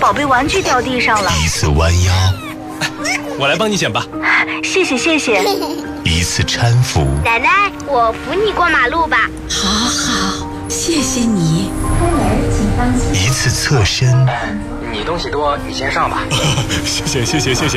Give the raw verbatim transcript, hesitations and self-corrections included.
宝贝玩具掉地上了。 一次弯腰， 我来帮你捡吧。 谢谢谢谢。 一次搀扶， 奶奶，我扶你过马路吧。 好好，谢谢你。 一次侧身， 你东西多，你先上吧。 谢谢谢谢谢谢。